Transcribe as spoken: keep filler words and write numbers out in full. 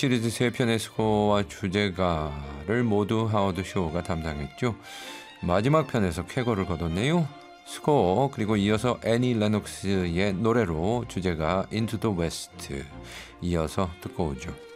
시리즈 세 편의 스코어와 주제가를 모두 하워드 쇼어가 담당했죠. 마지막 편에서 쾌거를 거뒀네요. 스코어 그리고 이어서 애니 레녹스의 노래로 주제가 Into the West 이어서 듣고 오죠.